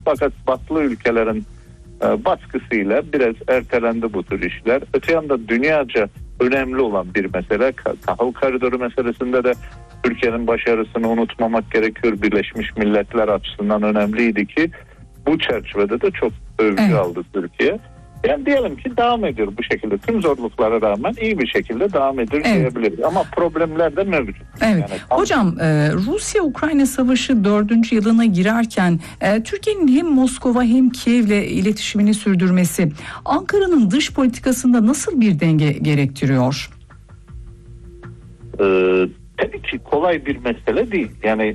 Fakat batılı ülkelerin baskısıyla biraz ertelendi bu tür işler. Öte yanda dünyaca önemli olan bir mesele, tahıl koridoru meselesinde de Türkiye'nin başarısını unutmamak gerekiyor. Birleşmiş Milletler açısından önemliydi ki bu çerçevede de çok övgü aldı Türkiye. Yani diyelim ki devam ediyor bu şekilde. Tüm zorluklara rağmen iyi bir şekilde devam ediyor diyebiliriz. Ama problemler de mevcut. Evet. Yani, hocam Rusya-Ukrayna savaşı 4. yılına girerken Türkiye'nin hem Moskova hem Kiev'le iletişimini sürdürmesi Ankara'nın dış politikasında nasıl bir denge gerektiriyor? Tabii ki kolay bir mesele değil. Yani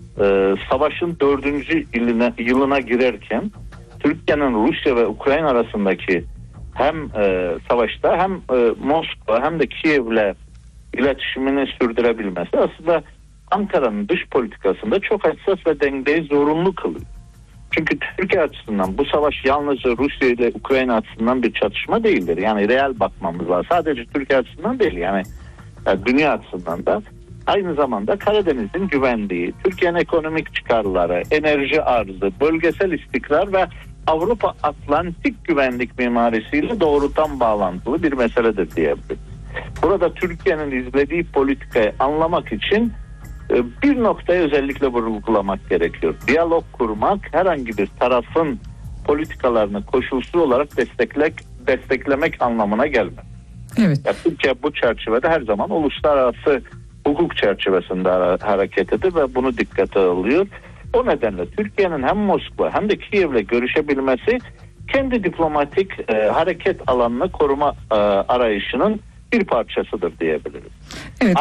savaşın 4. yılına girerken Türkiye'nin Rusya ve Ukrayna arasındaki hem savaşta hem Moskova hem de Kiev'le iletişimini sürdürebilmesi aslında Ankara'nın dış politikasında çok hassas ve dengeyi zorunlu kılıyor. Çünkü Türkiye açısından bu savaş yalnızca Rusya ile Ukrayna açısından bir çatışma değildir. Yani reel bakmamız var. Sadece Türkiye açısından değil, yani dünya açısından da. Aynı zamanda Karadeniz'in güvenliği, Türkiye'nin ekonomik çıkarları, enerji arzı, bölgesel istikrar ve Avrupa Atlantik güvenlik mimarisiyle doğrudan bağlantılı bir meseledir diyebiliriz. Burada Türkiye'nin izlediği politikayı anlamak için bir noktayı özellikle vurgulamak gerekiyor. Diyalog kurmak herhangi bir tarafın politikalarını koşulsuz olarak desteklemek anlamına gelmez. Evet. Yani Türkiye bu çerçevede her zaman uluslararası hukuk çerçevesinde hareket ediyor ve bunu dikkate alıyor. O nedenle Türkiye'nin hem Moskva hem de Kiev'le görüşebilmesi kendi diplomatik hareket alanını koruma arayışının bir parçasıdır diyebiliriz. Evet.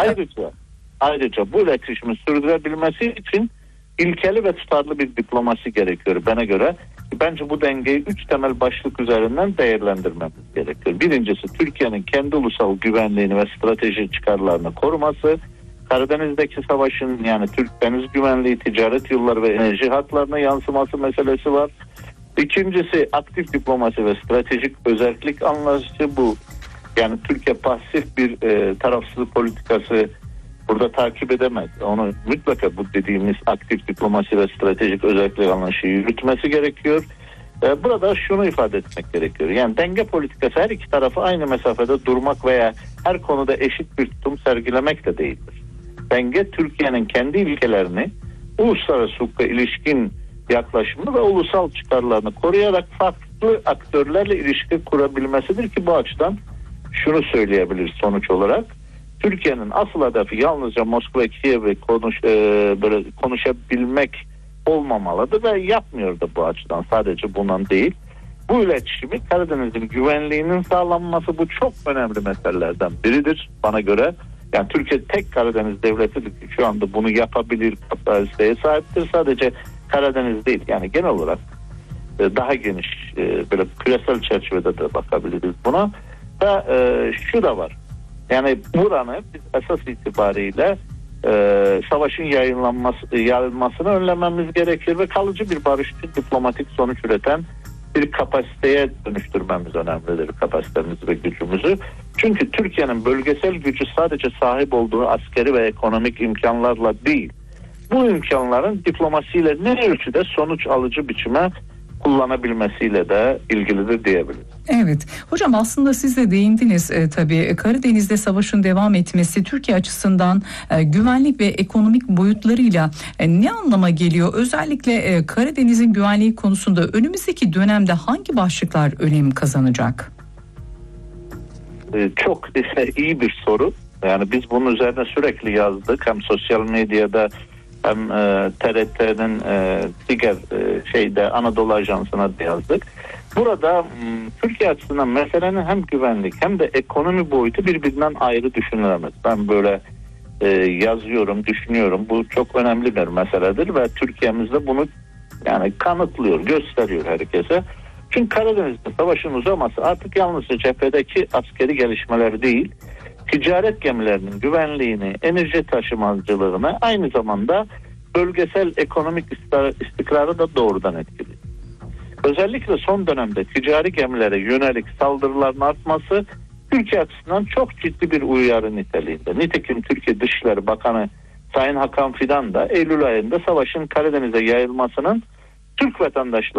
Ayrıca bu iletişimi sürdürebilmesi için ilkeli ve tutarlı bir diplomasi gerekiyor bana göre. Bence bu dengeyi 3 temel başlık üzerinden değerlendirmemiz gerekiyor. Birincisi Türkiye'nin kendi ulusal güvenliğini ve stratejik çıkarlarını koruması. Karadeniz'deki savaşın, yani Türk deniz güvenliği, ticaret yolları ve enerji hatlarına yansıması meselesi var. İkincisi aktif diplomasi ve stratejik özellik anlayışı bu. Yani Türkiye pasif bir tarafsızlık politikası burada takip edemez. Onu mutlaka bu dediğimiz aktif diplomasi ve stratejik özellik anlayışı yürütmesi gerekiyor. Burada şunu ifade etmek gerekiyor. Yani denge politikası her iki tarafı aynı mesafede durmak veya her konuda eşit bir tutum sergilemek de değildir. Denge Türkiye'nin kendi ilkelerini, uluslararası hukuka ilişkin yaklaşımı ve ulusal çıkarlarını koruyarak farklı aktörlerle ilişki kurabilmesidir ki bu açıdan şunu söyleyebiliriz sonuç olarak. Türkiye'nin asıl hedefi yalnızca Moskova ve Kiev'e konuşabilmek olmamalıdır ve yapmıyor da bu açıdan, sadece bundan değil. Bu iletişimi Karadeniz'in güvenliğinin sağlanması, bu çok önemli meselelerden biridir bana göre. Yani Türkiye tek Karadeniz devletidir ki şu anda bunu yapabilir kapasiteye sahiptir. Sadece Karadeniz değil, yani genel olarak daha geniş böyle küresel çerçevede de bakabiliriz buna. Ve şu da var. Yani buranı biz esas itibariyle savaşın yayılmasını önlememiz gerekir ve kalıcı bir barışçı diplomatik sonuç üreten bir kapasiteye dönüştürmemiz önemlidir, kapasitemizi ve gücümüzü. Çünkü Türkiye'nin bölgesel gücü sadece sahip olduğu askeri ve ekonomik imkanlarla değil, bu imkanların diplomasiyle ne ölçüde sonuç alıcı biçime kullanabilmesiyle de ilgilidir diyebiliriz. Evet. Hocam aslında siz de değindiniz tabii Karadeniz'de savaşın devam etmesi Türkiye açısından güvenlik ve ekonomik boyutlarıyla ne anlama geliyor? Özellikle Karadeniz'in güvenliği konusunda önümüzdeki dönemde hangi başlıklar önem kazanacak? Çok iyi bir soru. Yani biz bunun üzerine sürekli yazdık. Hem sosyal medyada hem TRT'nin diğer Anadolu Ajansı'na da yazdık. Burada Türkiye açısından meselenin hem güvenlik hem de ekonomi boyutu birbirinden ayrı düşünülemez. Ben böyle yazıyorum, düşünüyorum. Bu çok önemli bir meseledir ve Türkiye'miz de bunu yani kanıtlıyor, gösteriyor herkese. Çünkü Karadeniz'de savaşın uzaması artık yalnızca cephedeki askeri gelişmeler değil, ticaret gemilerinin güvenliğini, enerji taşımacılığını, aynı zamanda bölgesel ekonomik istikrarı da doğrudan etkiliyor. Özellikle son dönemde ticari gemilere yönelik saldırıların artması Türkiye açısından çok ciddi bir uyarı niteliğinde. Nitekim Türkiye Dışişleri Bakanı Sayın Hakan Fidan da Eylül ayında savaşın Karadeniz'e yayılmasının Türk vatandaşları